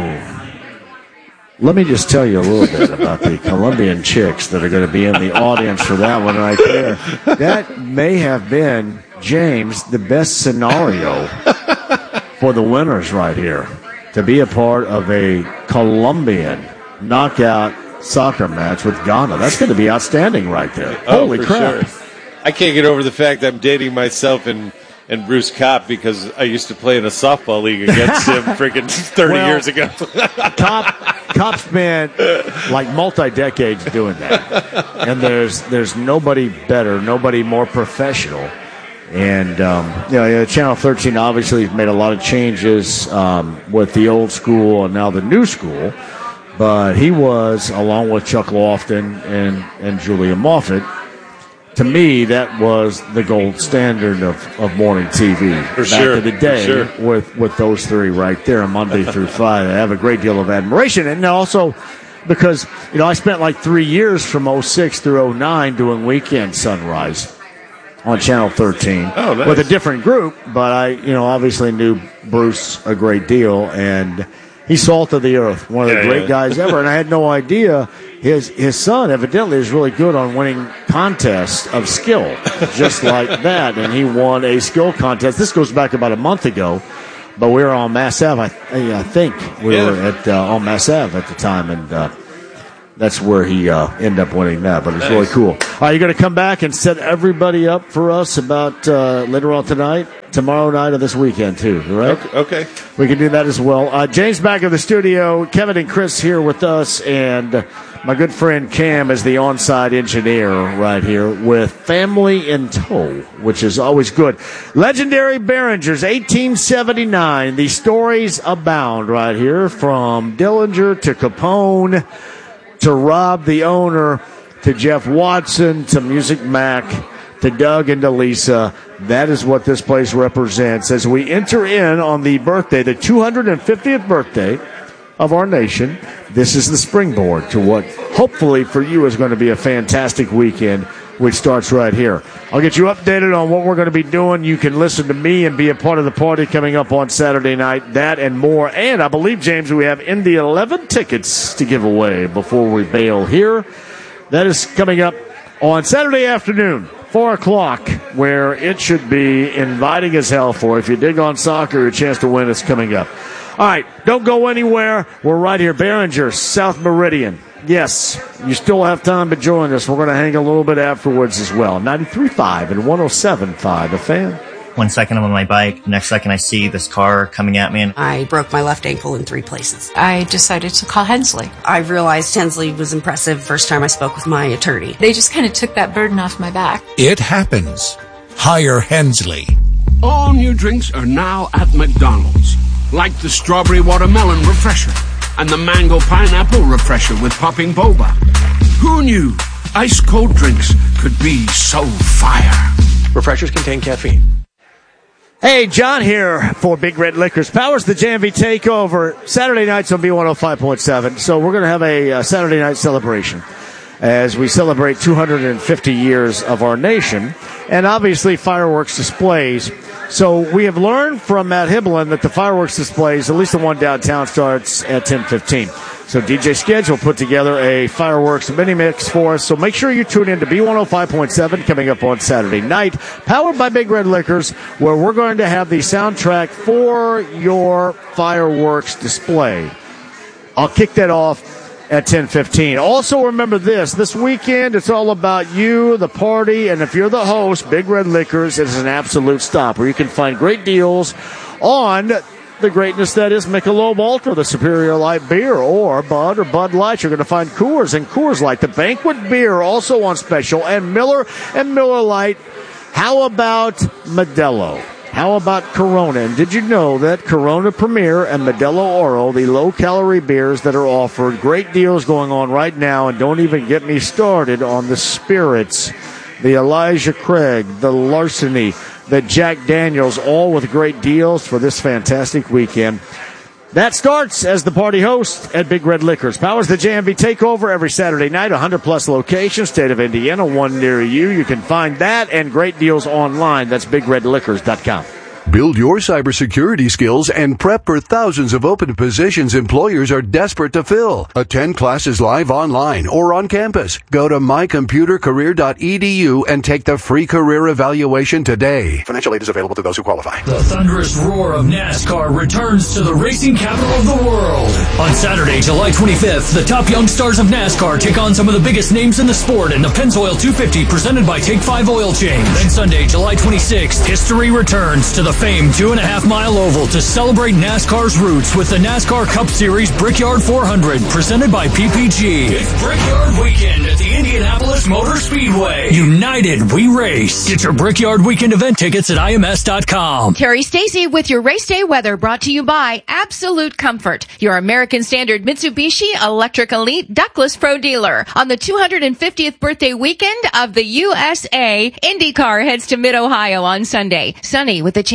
Let me just tell you a little bit about the Colombian chicks that are going to be in the audience for that one right there. That may have been, James, the best scenario for the winners right here, to be a part of a Colombian knockout soccer match with Ghana. That's going to be outstanding right there. Oh, Holy for crap. sure. I can't get over the fact that I'm dating myself and, and Bruce Kopp because I used to play in a softball league against him freaking thirty Well, years ago. Cop, Cop spent like multi-decades doing that. And there's there's nobody better, nobody more professional. And, um, you know, yeah, Channel thirteen obviously has made a lot of changes um, with the old school and now the new school. But he was, along with Chuck Lofton and, and Julia Moffett, to me, that was the gold standard of, of morning T V For back sure, in the for day sure. with, with those three right there, Monday through Friday. I have a great deal of admiration. And also, because, you know, I spent like three years from oh six through oh nine doing Weekend Sunrise on Channel thirteen oh, nice. with a different group, but I, you know, obviously knew Bruce a great deal, and he's salt of the earth, one of the yeah, great yeah. guys ever, and I had no idea his his son evidently is really good on winning contests of skill, just like that, and he won a skill contest. This goes back about a month ago, but we were on Mass Ave, I, I think we yeah. were at uh, on Mass Ave at the time, and uh, that's where he uh, ended up winning that, but it's nice. really cool. All right, you're going to come back and set everybody up for us about uh, later on tonight, tomorrow night, or this weekend, too, right? Okay. okay. We can do that as well. Uh, James back in the studio, Kevin and Chris here with us, and my good friend Cam is the on-site engineer right here with Family in Tow, which is always good. Legendary Behringers, eighteen seventy-nine. The stories abound right here, from Dillinger to Capone to Rob, the owner, to Jeff Watson, to Music Mac, to Doug and to Lisa. That is what this place represents as we enter in on the birthday, the two hundred fiftieth birthday of our nation. This is the springboard to what hopefully for you is going to be a fantastic weekend, which starts right here. I'll get you updated on what we're going to be doing. You can listen to me and be a part of the party coming up on Saturday night, that and more. And I believe, James, we have Indy eleven tickets to give away before we bail here. That is coming up on Saturday afternoon, four o'clock, where it should be inviting as hell for. If you dig on soccer, a chance to win is coming up. All right, don't go anywhere. We're right here, Behringer, South Meridian. Yes, you still have time to join us. We're going to hang a little bit afterwards as well. ninety-three point five and one oh seven point five, The Fan. One second I'm on my bike, next second I see this car coming at me. And I broke my left ankle in three places. I decided to call Hensley. I realized Hensley was impressive first time I spoke with my attorney. They just kind of took that burden off my back. It happens. Hire Hensley. All new drinks are now at McDonald's, like the strawberry watermelon refresher and the mango pineapple refresher with popping boba. Who knew ice cold drinks could be so fire? Refreshers contain caffeine. Hey, John here for Big Red Liquors. Powers the J M V Takeover. Saturday nights on B one oh five point seven. So we're going to have a uh, Saturday night celebration as we celebrate two hundred fifty years of our nation, and obviously fireworks displays. So we have learned from Matt Hibbelin that the fireworks displays, at least the one downtown, starts at ten fifteen. So D J Sketch will put together a fireworks mini mix for us. So make sure you tune in to B one oh five point seven coming up on Saturday night, powered by Big Red Liquors, where we're going to have the soundtrack for your fireworks display. I'll kick that off at ten fifteen. Also remember this, this weekend it's all about you, the party, and if you're the host, Big Red Liquors is an absolute stop where you can find great deals on the greatness that is Michelob Ultra, the superior light beer, or Bud or Bud Light. You're going to find Coors and Coors Light, the banquet beer also on special, and Miller and Miller Lite. How about Modelo? How about Corona? And did you know that Corona Premier and Modelo Oro, the low-calorie beers that are offered, great deals going on right now, and don't even get me started on the spirits, the Elijah Craig, the Larceny, the Jack Daniels, all with great deals for this fantastic weekend. That starts as the party host at Big Red Liquors. Powers the J M V Takeover every Saturday night, one hundred plus locations, state of Indiana, one near you. You can find that and great deals online. That's big red liquors dot com. Build your cybersecurity skills and prep for thousands of open positions employers are desperate to fill. Attend classes live online or on campus. Go to my computer career dot e d u and take the free career evaluation today. Financial aid is available to those who qualify. The thunderous roar of NASCAR returns to the racing capital of the world. On Saturday, July twenty-fifth, the top young stars of NASCAR take on some of the biggest names in the sport in the Pennzoil two fifty presented by Take five Oil Change. Then Sunday, July twenty-sixth, history returns to the famed two and a half mile oval to celebrate NASCAR's roots with the NASCAR Cup Series Brickyard four hundred presented by P P G. It's Brickyard Weekend at the Indianapolis Motor Speedway. United, we race. Get your Brickyard Weekend event tickets at I M S dot com. Terry Stacy with your race day weather, brought to you by Absolute Comfort, your American Standard Mitsubishi Electric Elite Ductless Pro dealer. On the two hundred fiftieth birthday weekend of the U S A, IndyCar heads to Mid-Ohio on Sunday. Sunny with a chance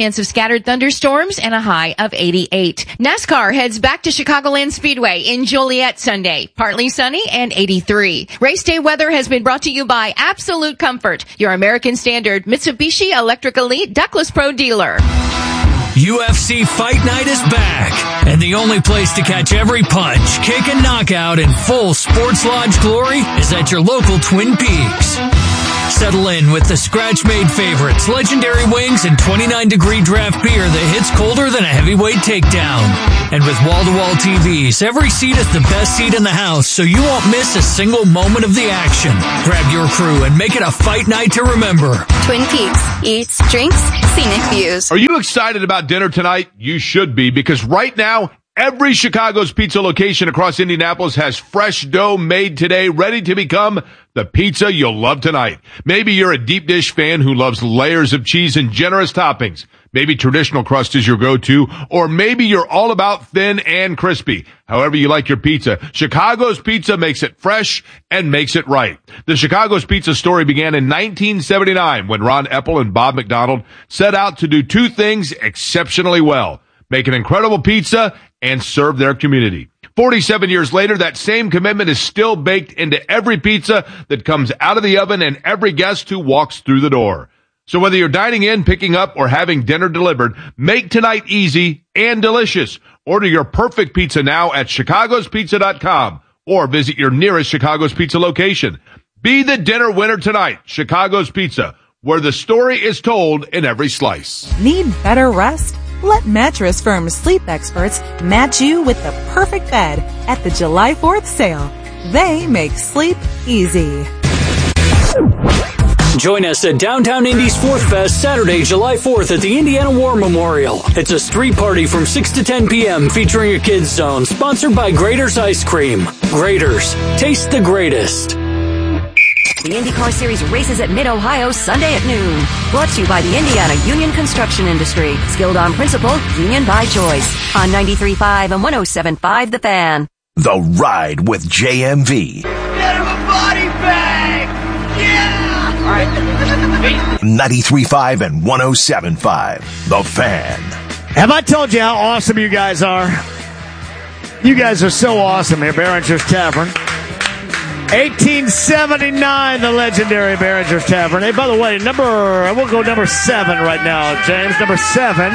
chance of scattered thunderstorms and a high of eighty-eight. NASCAR heads back to Chicagoland Speedway in Joliet Sunday. Partly sunny and eighty-three. Race day weather has been brought to you by Absolute Comfort, your American Standard Mitsubishi Electric Elite Ductless Pro dealer. U F C Fight Night is back, and the only place to catch every punch, kick, and knockout in full Sports Lodge glory is at your local Twin Peaks. Settle in with the scratch-made favorites, legendary wings, and twenty-nine degree draft beer that hits colder than a heavyweight takedown. And with wall-to-wall T Vs, every seat is the best seat in the house, so you won't miss a single moment of the action. Grab your crew and make it a fight night to remember. Twin Peaks. Eats, drinks, scenic views. Are you excited about dinner tonight? You should be, because right now, every Chicago's Pizza location across Indianapolis has fresh dough made today, ready to become the pizza you'll love tonight. Maybe you're a deep dish fan who loves layers of cheese and generous toppings. Maybe traditional crust is your go-to, or maybe you're all about thin and crispy. However you like your pizza, Chicago's Pizza makes it fresh and makes it right. The Chicago's Pizza story began in nineteen seventy-nine when Ron Epple and Bob McDonald set out to do two things exceptionally well: make an incredible pizza and serve their community. forty-seven years later, that same commitment is still baked into every pizza that comes out of the oven and every guest who walks through the door. So whether you're dining in, picking up, or having dinner delivered, make tonight easy and delicious. Order your perfect pizza now at chicagos pizza dot com or visit your nearest Chicago's Pizza location. Be the dinner winner tonight. Chicago's Pizza, where the story is told in every slice. Need better rest? Let Mattress Firm sleep experts match you with the perfect bed at the July fourth sale. They make sleep easy. Join us at Downtown Indy's Fourth Fest Saturday, July fourth at the Indiana War Memorial. It's a street party from six to ten p.m. featuring a kids zone, sponsored by Grater's Ice Cream. Grater's, taste the greatest. The IndyCar Series races at Mid-Ohio Sunday at noon. Brought to you by the Indiana Union Construction Industry. Skilled on principle, union by choice. On ninety-three point five and one oh seven point five The Fan. The Ride with J M V. Get him a body bag! Yeah! All right. ninety-three point five and one oh seven point five The Fan. Have I told you how awesome you guys are? You guys are so awesome here, Behringer's Tavern. eighteen seventy-nine, the legendary Behringer's Tavern. Hey, by the way, number, we'll go number seven right now, James. Number seven.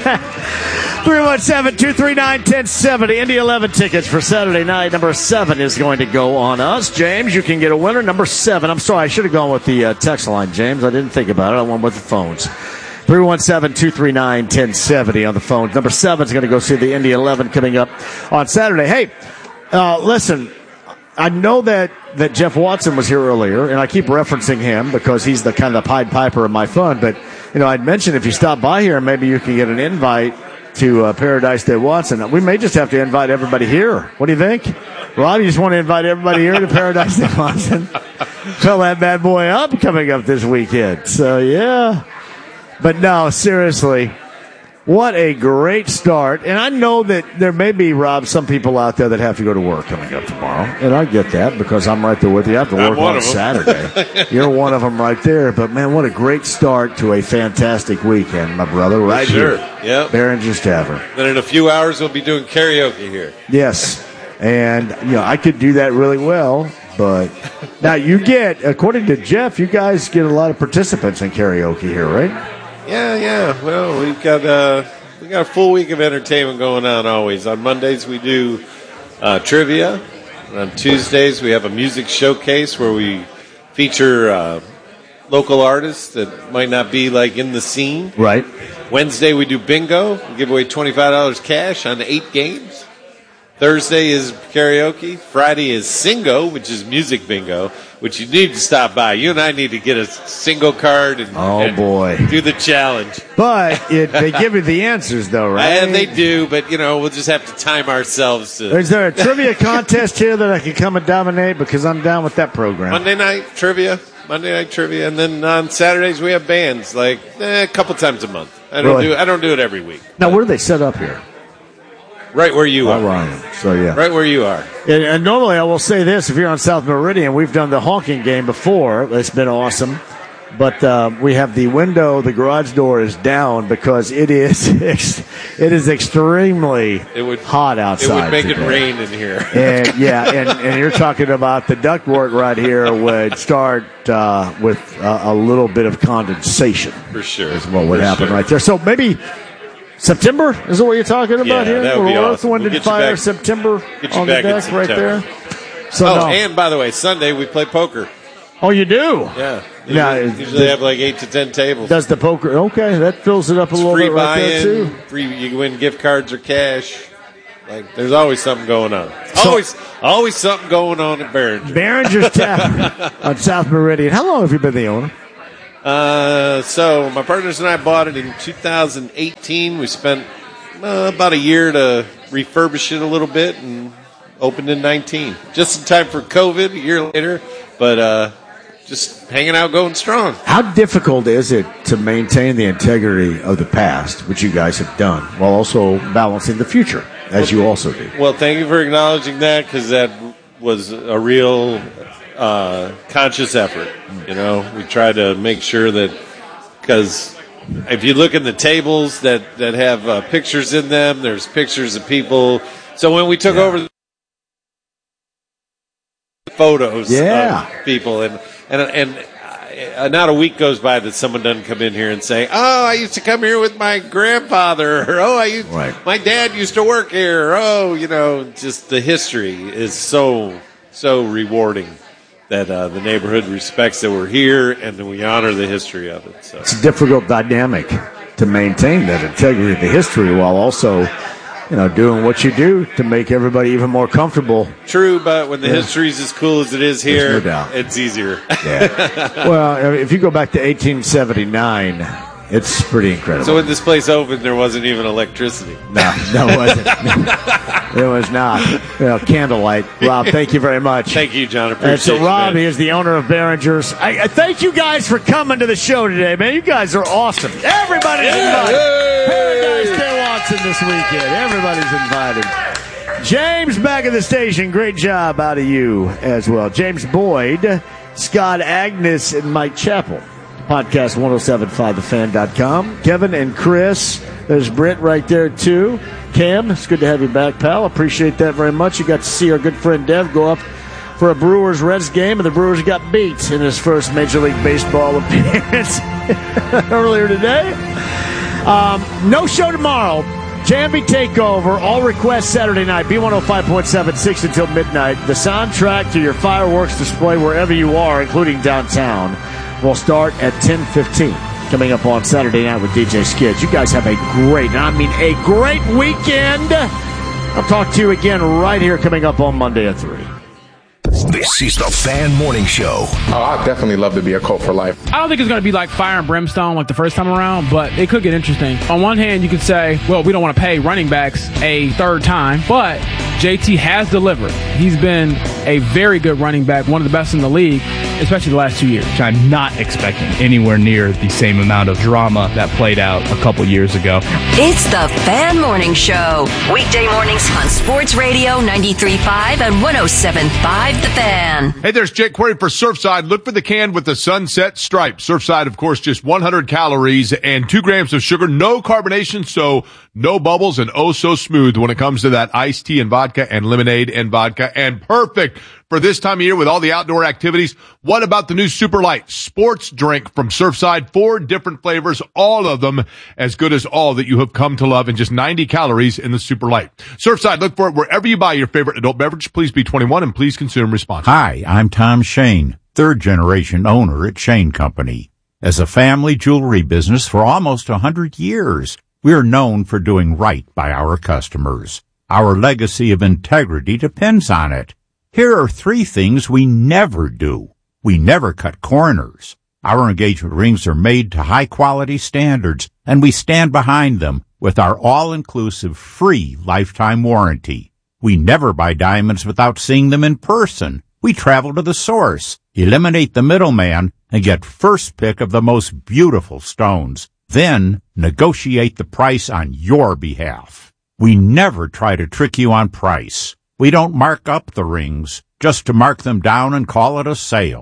three one seven, two three nine, one oh seven oh. Indy eleven tickets for Saturday night. Number seven is going to go on us. James, you can get a winner. Number seven. I'm sorry, I should have gone with the uh, text line, James. I didn't think about it. I went with the phones. three one seven, two three nine, one oh seven oh on the phones. Number seven is going to go see the Indy eleven coming up on Saturday. Hey, uh, listen, I know that, that Jeff Watson was here earlier, and I keep referencing him because he's the kind of the Pied Piper of my fun. But, you know, I'd mentioned if you stop by here, maybe you can get an invite to uh, Paradise Day Watson. We may just have to invite everybody here. What do you think? Rob, you just want to invite everybody here to Paradise Day Watson? Fill that bad boy up coming up this weekend. So, yeah. But no, seriously, what a great start. And I know that there may be, Rob, some people out there that have to go to work coming up tomorrow. And I get that because I'm right there with you. I have to work on Saturday. You're one of them right there. But, man, what a great start to a fantastic weekend, my brother. Right sure. here. Yep. Behringer's Tavern. Then in a few hours, we'll be doing karaoke here. Yes. And, you know, I could do that really well. But now you get, according to Jeff, you guys get a lot of participants in karaoke here, right? Yeah, yeah. Well, we've got uh, we got a full week of entertainment going on always. On Mondays we do uh, trivia. On Tuesdays we have a music showcase where we feature uh, local artists that might not be like in the scene. Right. Wednesday we do bingo. We give away twenty-five dollars cash on eight games. Thursday is karaoke. Friday is Singo, which is music bingo, which you need to stop by. You and I need to get a single card and, oh, and boy. do the challenge. But it, they give you the answers, though, right? And they do, but, you know, we'll just have to time ourselves to... Is there a trivia contest here that I can come and dominate? Because I'm down with that program. Monday night trivia. Monday night trivia. And then on Saturdays we have bands, like eh, a couple times a month. I don't, really? do, I don't do it every week. Now, where do they set up here? Right where you are. Where I am. So, yeah. Right where you are. And, and normally I will say this, if you're on South Meridian, we've done the honking game before. It's been awesome. but uh, we have the window, the garage door is down because it is ex- it is extremely it would, hot outside. It would make today. it rain in here. And yeah, and, and you're talking about the ductwork right here would start uh, with uh, a little bit of condensation. For sure. Is what would For happen sure. right there. So maybe September is what you're talking about Yeah, here? that would be Little Earth, awesome. Wind, We'll and get you Fire back- September get you on the back in deck right September. there. So oh, no. and by the way, Sunday we play poker. Oh, you do? Yeah. Usually, Yeah, usually the- have like eight to ten tables. Does the poker? Okay, that fills it up a It's little free bit right there buy-in, too. free. You win gift cards or cash. Like there's always something going on. So- always, always something going on at Behringer. Behringer's Tavern on South Meridian. How long have you been the owner? Uh, so my partners and I bought it in two thousand eighteen. We spent uh, about a year to refurbish it a little bit and opened in nineteen. Just in time for COVID, a year later, but uh, just hanging out, going strong. How difficult is it to maintain the integrity of the past, which you guys have done, while also balancing the future, as you also do? Well, thank you for acknowledging that because that was a real uh, conscious effort. You know, we try to make sure that because if you look in the tables that, that have uh, pictures in them, there's pictures of people. So when we took Yeah. over the photos Yeah. of people and and and uh, not a week goes by that someone doesn't come in here and say, "Oh, I used to come here with my grandfather," or "Oh, I used Right. my dad used to work here." Oh, you know, just the history is so so rewarding that uh, the neighborhood respects that we're here and that we honor the history of it. So It's a difficult dynamic to maintain that integrity of the history while also, you know, doing what you do to make everybody even more comfortable. true, but when the Yeah. history's as cool as it is There's here, no doubt. it's easier. Well, I mean, if you go back to eighteen seventy-nine, it's pretty incredible. So when this place opened, there wasn't even electricity. No, no, it wasn't. It was not. You know, candlelight. Rob, thank you very much. Thank you, John. And Appreciate so you, Rob, man. he is the owner of Behringer's. I, I thank you guys for coming to the show today, man. You guys are awesome. Everybody's invited. Paradise Day Watson this weekend. Everybody's invited. James back at the station. Great job out of you as well. James Boyd, Scott Agnes, and Mike Chappell. Podcast ten seventy-five the fan dot com. Kevin and Chris. There's Brent right there, too. Cam, it's good to have you back, pal. Appreciate that very much. You got to see our good friend Dev go up for a Brewers-Reds game, and the Brewers got beat in his first Major League Baseball appearance earlier today. Um, no show tomorrow. Jambi Takeover, all requests Saturday night, B one oh five point seven, six until midnight. The soundtrack to your fireworks display wherever you are, including downtown, will start at ten fifteen. Coming up on Saturday night with D J Skids. You guys have a great, I mean a great weekend. I'll talk to you again right here coming up on Monday at three. This is the Fan Morning Show. Oh, I'd definitely love to be a Colt for life. I don't think it's going to be like fire and brimstone like the first time around, but it could get interesting. On one hand, you could say, well, we don't want to pay running backs a third time, but J T has delivered. He's been a very good running back, one of the best in the league, especially the last two years. I'm not expecting anywhere near the same amount of drama that played out a couple years ago. It's the Fan Morning Show. Weekday mornings on Sports Radio ninety-three point five and one oh seven point five The Fan. Hey, there's Jake Query for Surfside. Look for the can with the sunset stripe. Surfside, of course, just one hundred calories and two grams of sugar. No carbonation, so no bubbles and oh so smooth when it comes to that iced tea and vodka and lemonade and vodka. And perfect for this time of year with all the outdoor activities. What about the new Super Light sports drink from Surfside? Four different flavors, all of them as good as all that you have come to love, and just ninety calories in the Super Light. Surfside, look for it wherever you buy your favorite adult beverage. Please be twenty-one and please consume responsibly. Hi, I'm Tom Shane, third generation owner at Shane Company. As a family jewelry business for almost a hundred years, we are known for doing right by our customers. Our legacy of integrity depends on it. Here are three things we never do. We never cut corners. Our engagement rings are made to high-quality standards, and we stand behind them with our all-inclusive free lifetime warranty. We never buy diamonds without seeing them in person. We travel to the source, eliminate the middleman, and get first pick of the most beautiful stones. Then negotiate the price on your behalf. We never try to trick you on price. We don't mark up the rings just to mark them down and call it a sale.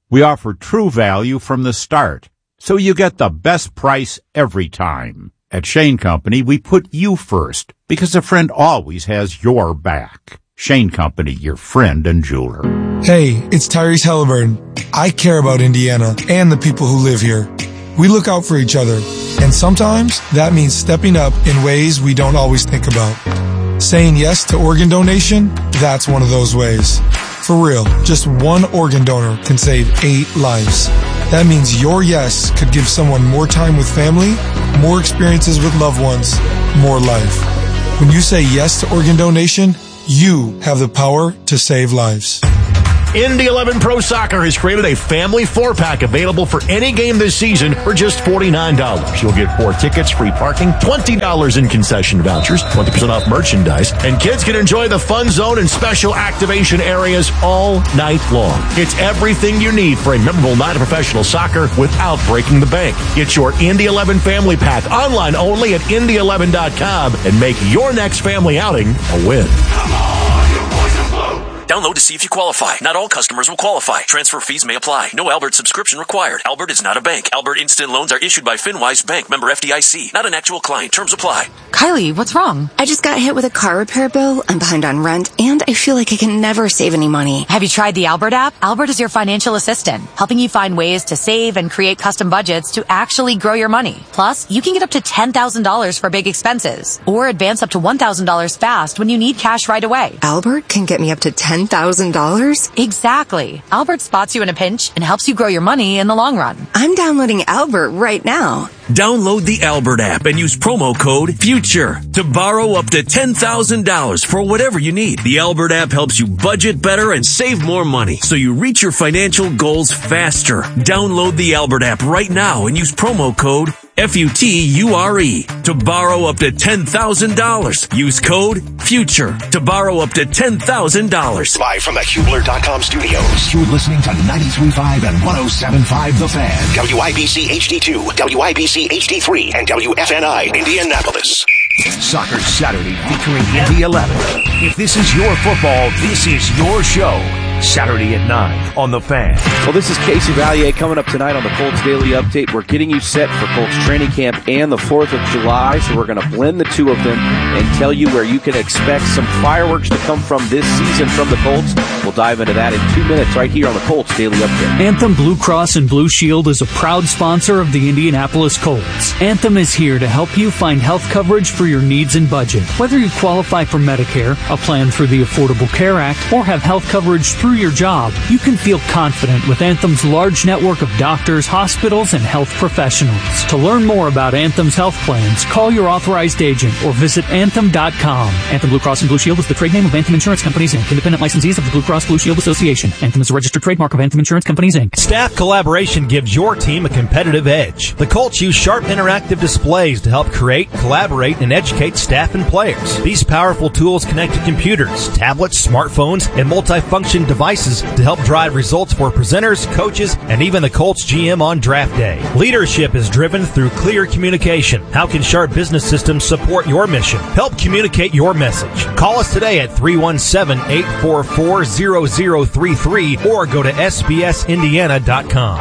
We offer true value from the start, so you get the best price every time. At Shane Company, we put you first, because a friend always has your back. Shane Company, your friend and jeweler. Hey, it's Tyrese Halliburton. I care about Indiana and the people who live here. We look out for each other, and sometimes that means stepping up in ways we don't always think about. Saying yes to organ donation, that's one of those ways. For real, just one organ donor can save eight lives. That means your yes could give someone more time with family, more experiences with loved ones, more life. When you say yes to organ donation, you have the power to save lives. Indy eleven Pro Soccer has created a family four-pack available for any game this season for just forty-nine dollars. You'll get four tickets, free parking, twenty dollars in concession vouchers, twenty percent off merchandise, and kids can enjoy the fun zone and special activation areas all night long. It's everything you need for a memorable night of professional soccer without breaking the bank. Get your Indy eleven Family Pack online only at Indy eleven dot com and make your next family outing a win. Come on, you boys in blue. Download to see if you qualify. Not all customers will qualify. Transfer fees may apply. No Albert subscription required. Albert is not a bank. Albert Instant Loans are issued by FinWise Bank, member F D I C. Not an actual client. Terms apply. Kylie, what's wrong? I just got hit with a car repair bill. I'm behind on rent, and I feel like I can never save any money. Have you tried the Albert app? Albert is your financial assistant, helping you find ways to save and create custom budgets to actually grow your money. Plus, you can get up to ten thousand dollars for big expenses, or advance up to one thousand dollars fast when you need cash right away. Albert can get me up to ten thousand dollars? Exactly. Albert spots you in a pinch and helps you grow your money in the long run. I'm downloading Albert right now. Download the Albert app and use promo code FUTURE to borrow up to ten thousand dollars for whatever you need. The Albert app helps you budget better and save more money, so you reach your financial goals faster. Download the Albert app right now and use promo code F U T U R E to borrow up to ten thousand dollars. Use code FUTURE to borrow up to ten thousand dollars. Live from the Hubler dot com studios, you're listening to ninety-three point five and one oh seven point five The Fan. W I B C H D two, W I B C H D three, and W F N I Indianapolis. Soccer Saturday featuring Indy eleven. If this is your football, this is your show. Saturday at nine on The Fan. Well, this is Casey Valier coming up tonight on the Colts Daily Update. We're getting you set for Colts training camp and the fourth of July, so we're going to blend the two of them and tell you where you can expect some fireworks to come from this season from the Colts. We'll dive into that in two minutes right here on the Colts Daily Update. Anthem Blue Cross and Blue Shield is a proud sponsor of the Indianapolis Colts. Anthem is here to help you find health coverage for your needs and budget. Whether you qualify for Medicare, a plan through the Affordable Care Act, or have health coverage through your job, you can feel confident with Anthem's large network of doctors, hospitals, and health professionals. To learn more about Anthem's health plans, call your authorized agent or visit anthem dot com. Anthem Blue Cross and Blue Shield is the trade name of Anthem Insurance Companies, Incorporated, independent licensees of the Blue Cross Blue Shield Association. Anthem is a registered trademark of Anthem Insurance Companies, Incorporated. Staff collaboration gives your team a competitive edge. The Colts use sharp interactive displays to help create, collaborate, and educate staff and players. These powerful tools connect to computers, tablets, smartphones, and multifunction devices to help drive results for presenters, coaches, and even the Colts G M on draft day. Leadership is driven through clear communication. How can Sharp Business Systems support your mission? Help communicate your message. Call us today at three one seven, eight four four, zero zero three three or go to S B S Indiana dot com.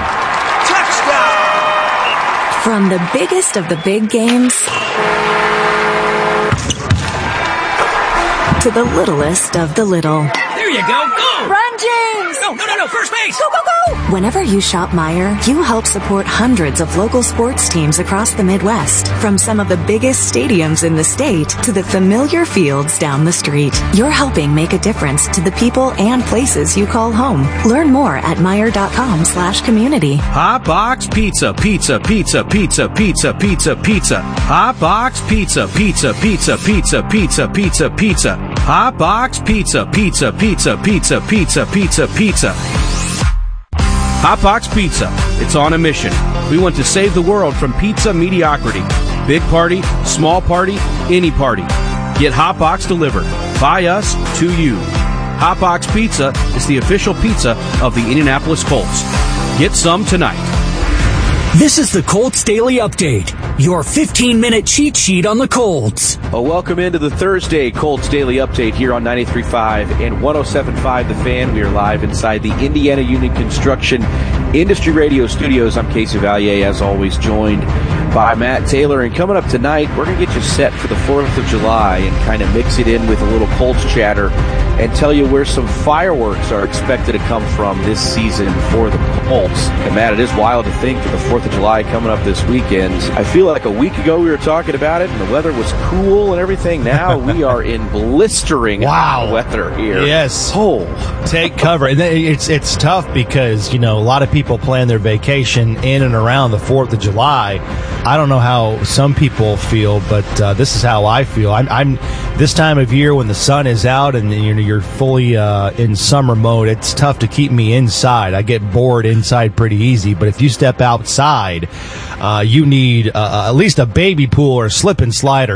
Touchdown! From the biggest of the big games to the littlest of the little. There you go, go! Run, James! No, no, no, no, first base! Go, go, go! Whenever you shop Meijer, you help support hundreds of local sports teams across the Midwest. From some of the biggest stadiums in the state to the familiar fields down the street. You're helping make a difference to the people and places you call home. Learn more at Meijer dot com slash community. Hot Box Pizza, pizza, pizza, pizza, pizza, pizza, pizza. Hot Box Pizza, pizza, pizza, pizza, pizza, pizza, pizza. Hot Box Pizza, pizza, pizza, pizza, pizza, pizza, pizza. Hot Box Pizza. It's on a mission. We want to save the world from pizza mediocrity. Big party, small party, any party. Get Hot Box delivered. By us to you. Hot Box Pizza is the official pizza of the Indianapolis Colts. Get some tonight. This is the Colts Daily Update, your fifteen-minute cheat sheet on the Colts. Well, welcome into the Thursday Colts Daily Update here on ninety-three point five and one oh seven point five The Fan. We are live inside the Indiana Union Construction Industry Radio Studios. I'm Casey Valier, as always, joined by Matt Taylor. And coming up tonight, we're going to get you set for the fourth of July and kind of mix it in with a little Colts chatter and tell you where some fireworks are expected to come from this season for the Colts. And Matt, it is wild to think that the fourth of July coming up this weekend. I feel like a week ago we were talking about it and the weather was cool and everything. Now we are in blistering wow. weather here. Yes. Oh. Take cover. And it's it's tough because, you know, a lot of people plan their vacation in and around the fourth of July. I don't know how some people feel, but uh, this is how I feel. I'm, I'm this time of year when the sun is out and you know, you're fully uh, in summer mode, it's tough to keep me inside. I get bored inside pretty easy, but if you step outside, uh, you need uh, at least a baby pool or a slip and slide or